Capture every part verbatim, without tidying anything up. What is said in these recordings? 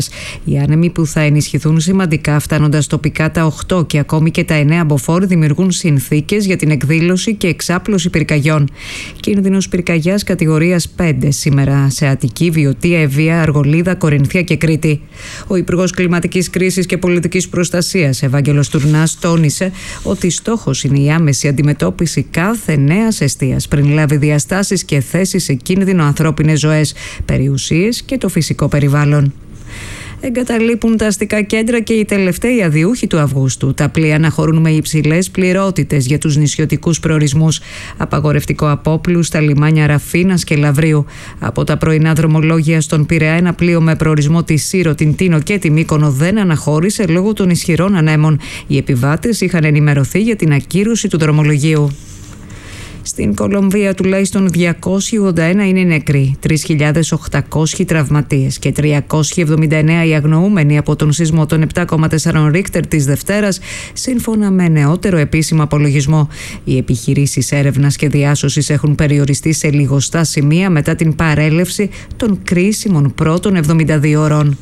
Οι άνεμοι που θα ενισχυθούν σημαντικά, φτάνοντας τοπικά τα οκτώ και ακόμη και τα εννέα μποφόρ, δημιουργούν συνθήκες για την εκδήλωση και εξάπλωση πυρκαγιών. Κίνδυνος πυρκαγιάς κατηγορίας πέντε σήμερα σε Αττική, Βιωτία, Ευβοία, Αργολίδα, Κορινθία και Κρήτη. Ο Υπουργός Κλιματικής Κρίσης και Πολιτικής Προστασίας, Ευάγγελος Τουρνάς, τόνισε ότι στόχος είναι η άμεση αντιμετώπιση κάθε νέας εστίας πριν λάβει διαστάσεις και θέσει σε κίνδυνο ανθρώπινες ζωές, περιουσίες και το φυσικό περιβάλλον. Εγκαταλείπουν τα αστικά κέντρα και οι τελευταίοι αδιούχοι του Αυγούστου. Τα πλοία αναχωρούν με υψηλές πληρότητες για τους νησιωτικούς προορισμούς. Απαγορευτικό απόπλου στα λιμάνια Ραφίνας και Λαβρίου. Από τα πρωινά δρομολόγια στον Πειραιά, ένα πλοίο με προορισμό τη Σύρο, την Τίνο και τη Μύκονο δεν αναχώρησε λόγω των ισχυρών ανέμων. Οι επιβάτες είχαν ενημερωθεί για την ακύρωση του δρομολογίου. Στην Κολομβία τουλάχιστον διακόσιοι ογδόντα ένα είναι νεκροί, τρεις χιλιάδες οκτακόσιοι τραυματίες και τριακόσιοι εβδομήντα εννέα οι αγνοούμενοι από τον σεισμό των επτά κόμμα τέσσερα Ρίχτερ της Δευτέρας, σύμφωνα με νεότερο επίσημο απολογισμό. Οι επιχειρήσεις έρευνας και διάσωσης έχουν περιοριστεί σε λιγοστά σημεία μετά την παρέλευση των κρίσιμων πρώτων εβδομήντα δύο ωρών.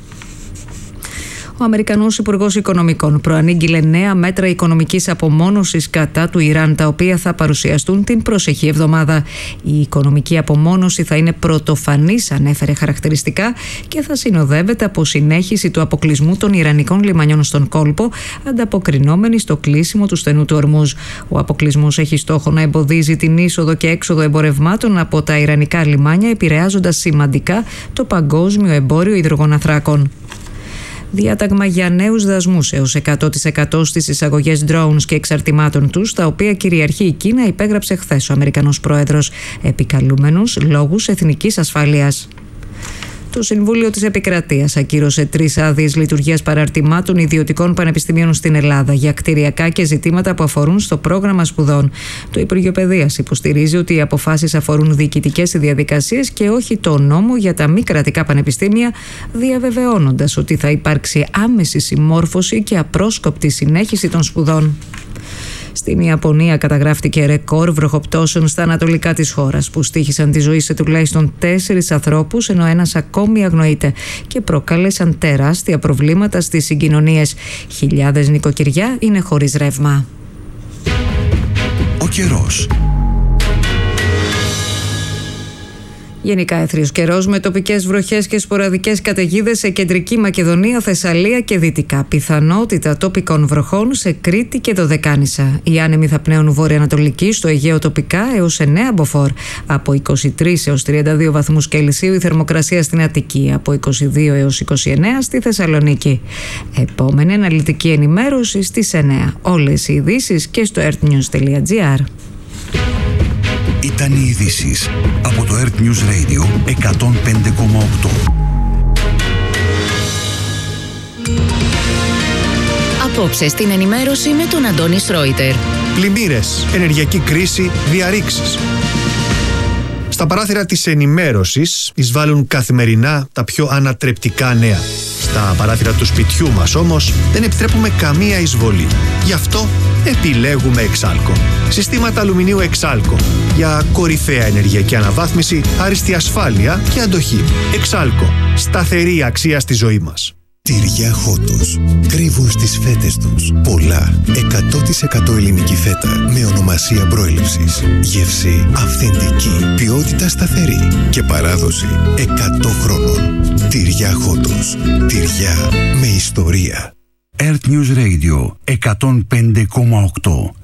Ο Αμερικανός Υπουργός Οικονομικών προανήγγειλε νέα μέτρα οικονομικής απομόνωσης κατά του Ιράν, τα οποία θα παρουσιαστούν την προσεχή εβδομάδα. Η οικονομική απομόνωση θα είναι πρωτοφανής, ανέφερε χαρακτηριστικά, και θα συνοδεύεται από συνέχιση του αποκλεισμού των Ιρανικών λιμανιών στον κόλπο, ανταποκρινόμενοι στο κλείσιμο του στενού του Ορμούζ. Ο αποκλεισμός έχει στόχο να εμποδίζει την είσοδο και έξοδο εμπορευμάτων από τα Ιρανικά λιμάνια, επηρεάζοντας σημαντικά το παγκόσμιο εμπόριο υδρογοναθράκων. Διάταγμα για νέους δασμούς έως εκατό τοις εκατό στις εισαγωγές drones και εξαρτημάτων τους, τα οποία κυριαρχεί η Κίνα, υπέγραψε χθες ο Αμερικανός Πρόεδρος, επικαλούμενους λόγους εθνικής ασφάλειας. Το Συμβούλιο της Επικρατείας ακύρωσε τρεις άδειες λειτουργίας παραρτημάτων ιδιωτικών πανεπιστημίων στην Ελλάδα για κτηριακά και ζητήματα που αφορούν στο πρόγραμμα σπουδών. Το Υπουργείο Παιδείας υποστηρίζει ότι οι αποφάσεις αφορούν διοικητικές διαδικασίες και όχι το νόμο για τα μη κρατικά πανεπιστήμια, διαβεβαιώνοντας ότι θα υπάρξει άμεση συμμόρφωση και απρόσκοπτη συνέχιση των σπουδών. Στην Ιαπωνία καταγράφτηκε ρεκόρ βροχοπτώσεων στα ανατολικά της χώρας, που στοίχησαν τη ζωή σε τουλάχιστον τέσσερις ανθρώπους, ενώ ένας ακόμη αγνοείται, και προκάλεσαν τεράστια προβλήματα στις συγκοινωνίες. Χιλιάδες νοικοκυριά είναι χωρίς ρεύμα. Ο καιρός. Γενικά έθριος καιρός με τοπικές βροχές και σποραδικές καταιγίδες σε κεντρική Μακεδονία, Θεσσαλία και Δυτικά. Πιθανότητα τοπικών βροχών σε Κρήτη και Δωδεκάνησα. Οι άνεμοι θα πνέουν βορειοανατολική, στο Αιγαίο τοπικά έως εννέα μποφόρ. Από είκοσι τρεις έως τριάντα δύο βαθμούς Κελσίου η θερμοκρασία στην Αττική. Από είκοσι δύο έως είκοσι εννέα στη Θεσσαλονίκη. Επόμενη αναλυτική ενημέρωση στις εννέα. Όλες οι ειδήσεις και στο earthnews τελεία gr. Ήταν οι ειδήσεις από το Earth News Radio εκατόν πέντε κόμμα οκτώ. Απόψε στην ενημέρωση με τον Αντώνη Σρόιτερ. Πλημμύρες, ενεργειακή κρίση, διαρρήξεις. Στα παράθυρα της ενημέρωσης εισβάλλουν καθημερινά τα πιο ανατρεπτικά νέα. Στα παράθυρα του σπιτιού μας όμως δεν επιτρέπουμε καμία εισβολή. Γι' αυτό επιλέγουμε Εξάλκο. Συστήματα αλουμινίου Εξάλκο για κορυφαία ενεργειακή αναβάθμιση, άριστη ασφάλεια και αντοχή. Εξάλκο. Σταθερή αξία στη ζωή μας. Τυριά Χότος. Κρύβουν στις φέτες τους πολλά. εκατό τοις εκατό ελληνική φέτα με ονομασία προέλευσης. Γεύση αυθεντική. Ποιότητα σταθερή. Και παράδοση εκατό χρόνων. Τυριά Χότος. Τυριά με ιστορία. Earth News Radio εκατόν πέντε κόμμα οκτώ.